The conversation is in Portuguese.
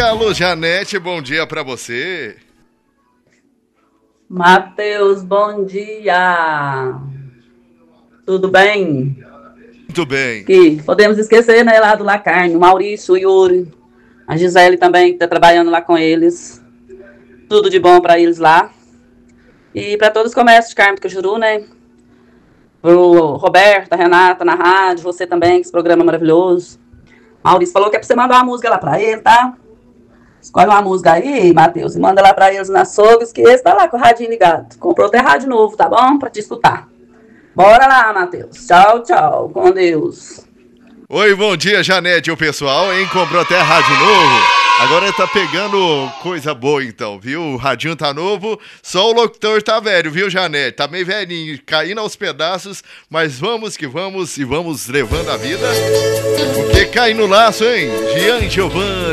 Alô, Janete, bom dia pra você. Matheus, bom dia. Tudo bem? Muito bem. Que podemos esquecer, né, lá do Lacarne, o Maurício, o Yuri, a Gisele também, que está trabalhando lá com eles. Tudo de bom para eles lá. E para todos os comércios de carne do Cajuru, né? Pro Roberto, a Renata na rádio, você também, esse programa maravilhoso. Maurício falou que é para você mandar uma música lá para ele, tá? Escolhe uma música aí, Matheus, e manda lá para eles nas açougues, que esse tá lá com o radinho ligado. Comprou até rádio novo, tá bom? Para te escutar. Bora lá, Matheus. Tchau, tchau. Com Deus. Oi, bom dia, Janete, o pessoal, hein? Comprou até rádio novo. Agora tá pegando coisa boa, então, viu? O radinho tá novo, só o locutor tá velho, viu, Janete? Tá meio velhinho, caindo aos pedaços, mas vamos que vamos e vamos levando a vida. Porque cai no laço, hein? Gian Giovanni.